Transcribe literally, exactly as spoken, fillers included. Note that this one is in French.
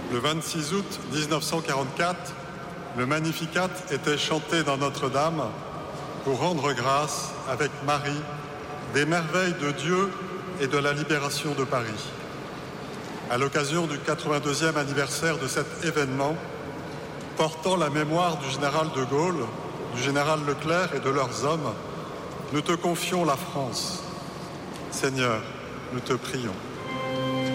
Le vingt-six août mille neuf cent quarante-quatre, le Magnificat était chanté dans Notre-Dame pour rendre grâce, avec Marie, des merveilles de Dieu et de la libération de Paris. À l'occasion du quatre-vingt-deuxième anniversaire de cet événement, portant la mémoire du général de Gaulle, du général Leclerc et de leurs hommes, nous te confions la France. Seigneur, nous te prions.